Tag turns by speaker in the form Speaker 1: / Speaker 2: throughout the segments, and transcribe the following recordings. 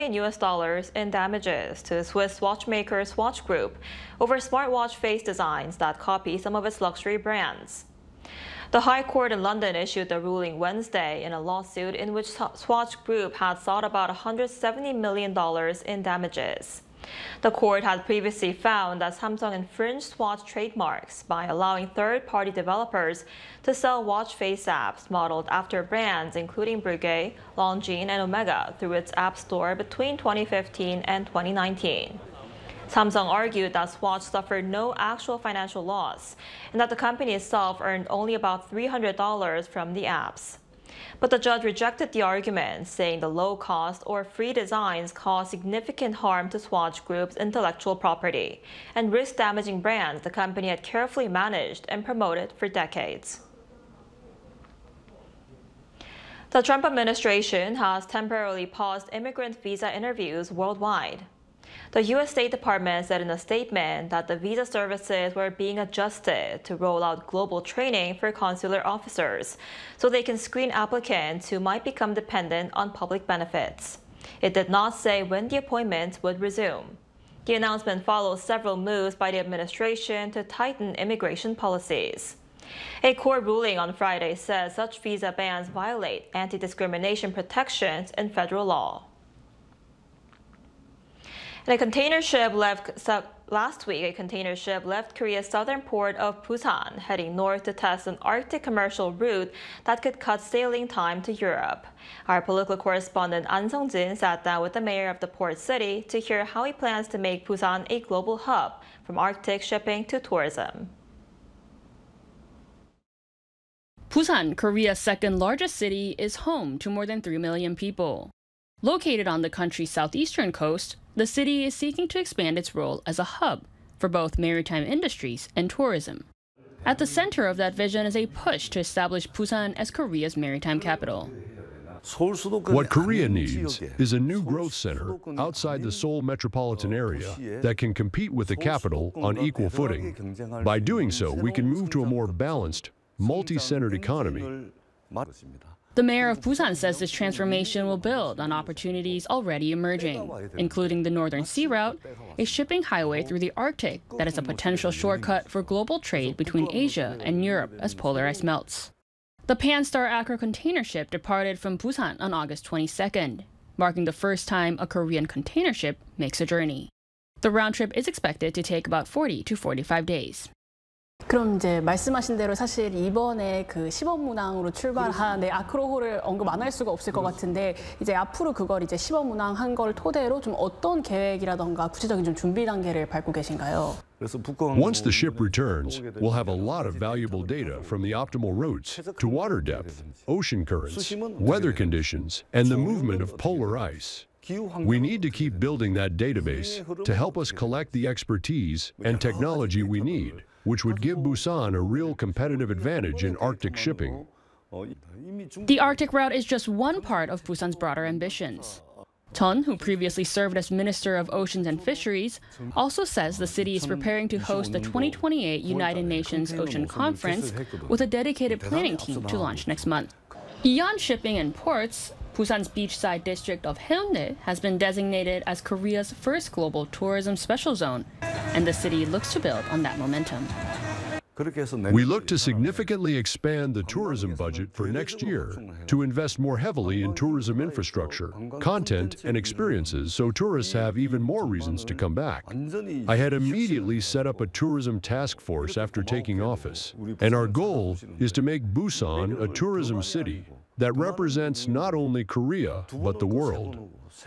Speaker 1: US in damages to the Swiss watchmaker Swatch Group over smartwatch face designs that copy some of its luxury brands. The High Court in London issued the ruling Wednesday in a lawsuit in which Swatch Group had sought about $170 million in damages. The court had previously found that Samsung infringed Swatch trademarks by allowing third-party developers to sell watch face apps modeled after brands including Breguet, Longines, and Omega through its app store between 2015 and 2019. Samsung argued that Swatch suffered no actual financial loss and that the company itself earned only about $300 from the apps. But the judge rejected the argument, saying the low-cost or free designs cause significant harm to Swatch Group's intellectual property and risk damaging brands the company had carefully managed and promoted for decades. The Trump administration has temporarily paused immigrant visa interviews worldwide. The U.S. State Department said in a statement that the visa services were being adjusted to roll out global training for consular officers so they can screen applicants who might become dependent on public benefits. It did not say when the appointments would resume. The announcement follows several moves by the administration to tighten immigration policies. A court ruling on Friday says such visa bans violate anti-discrimination protections in federal law. And last week, a container ship left Korea's southern port of Busan, heading north to test an Arctic commercial route that could cut sailing time to Europe. Our political correspondent An Sung-jin sat down with the mayor of the port city to hear how he plans to make Busan a global hub, from Arctic shipping to tourism.
Speaker 2: Busan, Korea's second largest city, is home to more than 3 million people. Located on the country's southeastern coast, the city is seeking to expand its role as a hub for both maritime industries and tourism. At the center of that vision is a push to establish Busan as Korea's maritime capital.
Speaker 3: What Korea needs is a new growth center outside the Seoul metropolitan area that can compete with the capital on equal footing. By doing so, we can move to a more balanced, multi-centered economy.
Speaker 2: The mayor of Busan says this transformation will build on opportunities already emerging, including the Northern Sea Route, a shipping highway through the Arctic that is a potential shortcut for global trade between Asia and Europe as polar ice melts. The Pan-Star Accra container ship departed from Busan on August 22nd, marking the first time a Korean container ship makes a journey. The round trip is expected to take about 40 to 45 days.
Speaker 4: 그럼 이제 말씀하신 대로 사실 이번에 그 시범운항으로 출발한 아크로호를 언급 안 할 수가 없을 것 같은데 이제 앞으로 그걸 이제 시범운항한 걸 토대로 좀 어떤 계획이라던가 구체적인 좀 준비 단계를 밟고 계신가요?
Speaker 3: Once the ship returns, we'll have a lot of valuable data from the optimal routes to water depth, ocean currents, weather conditions, and the movement of polar ice. We need to keep building that database to help us collect the expertise and technology we need, which would give Busan a real competitive advantage in Arctic shipping.
Speaker 2: The Arctic route is just one part of Busan's broader ambitions. Chun, who previously served as Minister of Oceans and Fisheries, also says the city is preparing to host the 2028 United Nations Ocean Conference with a dedicated planning team to launch next month. Beyond shipping and ports, Busan's beachside district of Haeundae has been designated as Korea's first global tourism special zone, and the city looks to build on that momentum.
Speaker 3: We look to significantly expand the tourism budget for next year to invest more heavily in tourism infrastructure, content, and experiences so tourists have even more reasons to come back. I had immediately set up a tourism task force after taking office, and our goal is to make Busan a tourism city that represents not only Korea, but the world.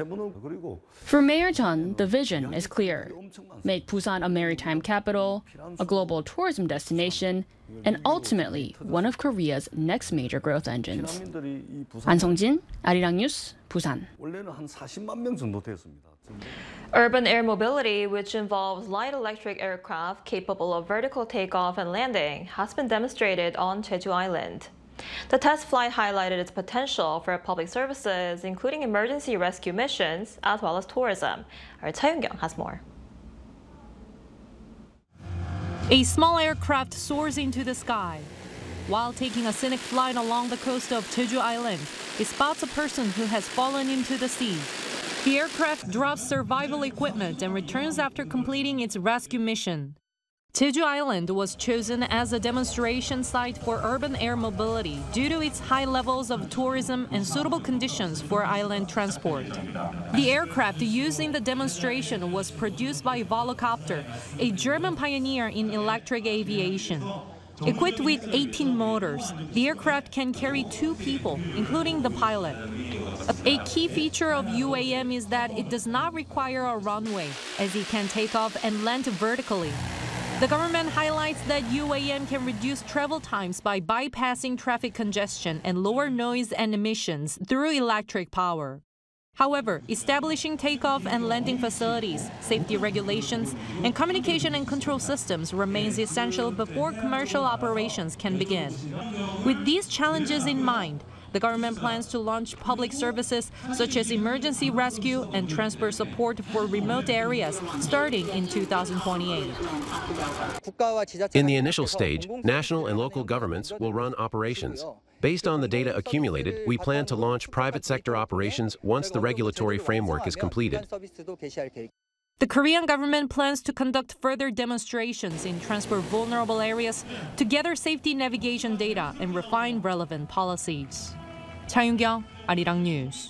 Speaker 2: For Mayor Chun, the vision is clear. Make Busan a maritime capital, a global tourism destination, and ultimately one of Korea's next major growth engines. An Sung-jin, Arirang News, Busan.
Speaker 1: Urban air mobility, which involves light electric aircraft capable of vertical takeoff and landing, has been demonstrated on Jeju Island. The test flight highlighted its potential for public services, including emergency rescue missions, as well as tourism. Our Cha Yoon-kyung has more.
Speaker 5: A small aircraft soars into the sky. While taking a scenic flight along the coast of Jeju Island, it spots a person who has fallen into the sea. The aircraft drops survival equipment and returns after completing its rescue mission. Jeju Island was chosen as a demonstration site for urban air mobility due to its high levels of tourism and suitable conditions for island transport. The aircraft used in the demonstration was produced by Volocopter, a German pioneer in electric aviation. Equipped with 18 motors, the aircraft can carry 2 people, including the pilot. A key feature of UAM is that it does not require a runway, as it can take off and land vertically. The government highlights that UAM can reduce travel times by bypassing traffic congestion and lower noise and emissions through electric power. However, establishing takeoff and landing facilities, safety regulations, and communication and control systems remains essential before commercial operations can begin. With these challenges in mind, the government plans to launch public services such as emergency rescue and transport support for remote areas starting in 2028.
Speaker 6: In the initial stage, national and local governments will run operations. Based on the data accumulated, we plan to launch private sector operations once the regulatory framework is completed.
Speaker 5: The Korean government plans to conduct further demonstrations in transport vulnerable areas to gather safety navigation data and refine relevant policies. 차윤경, 아리랑 뉴스.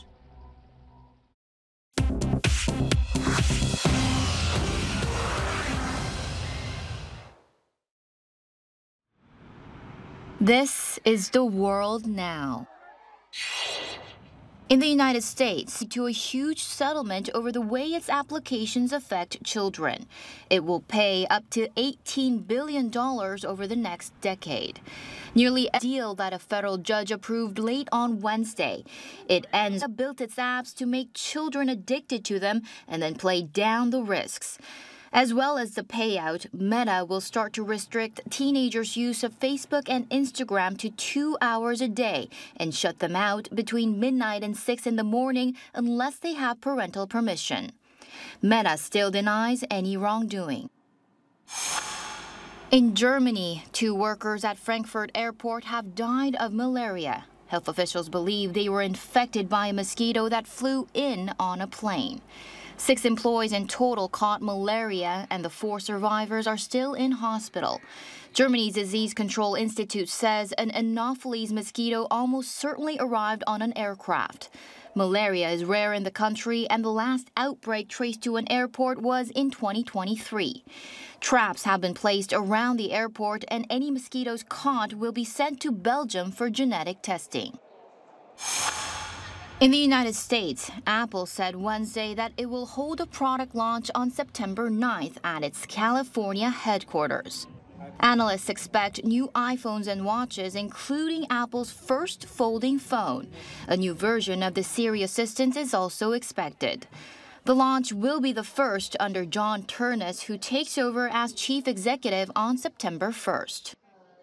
Speaker 7: This is the world now. In the United States, to a huge settlement over the way its applications affect children. It will pay up to $18 billion over the next decade. Nearly a deal that a federal judge approved late on Wednesday. It built its apps to make children addicted to them and then play down the risks. As well as the payout, Meta will start to restrict teenagers' use of Facebook and Instagram to 2 hours a day and shut them out between midnight and 6 in the morning unless they have parental permission. Meta still denies any wrongdoing. In Germany, 2 workers at Frankfurt Airport have died of malaria. Health officials believe they were infected by a mosquito that flew in on a plane. 6 employees in total caught malaria, and the 4 survivors are still in hospital. Germany's Disease Control Institute says an Anopheles mosquito almost certainly arrived on an aircraft. Malaria is rare in the country, and the last outbreak traced to an airport was in 2023. Traps have been placed around the airport, and any mosquitoes caught will be sent to Belgium for genetic testing. In the United States, Apple said Wednesday that it will hold a product launch on September 9th at its California headquarters. Analysts expect new iPhones and watches, including Apple's first folding phone. A new version of the Siri Assistant is also expected. The launch will be the first under John Ternus, who takes over as chief executive on September 1st.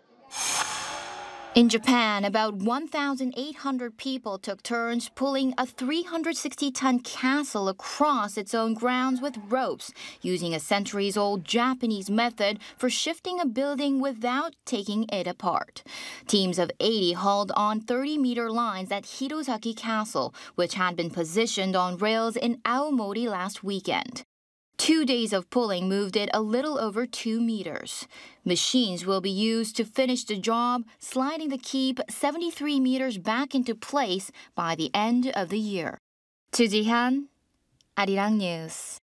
Speaker 7: In Japan, about 1,800 people took turns pulling a 360-ton castle across its own grounds with ropes, using a centuries-old Japanese method for shifting a building without taking it apart. Teams of 80 hauled on 30-meter lines at Hirosaki Castle, which had been positioned on rails in Aomori last weekend. 2 days of pulling moved it a little over 2 meters. Machines will be used to finish the job, sliding the keep 73 meters back into place by the end of the year. Ji Jihan, Arirang News.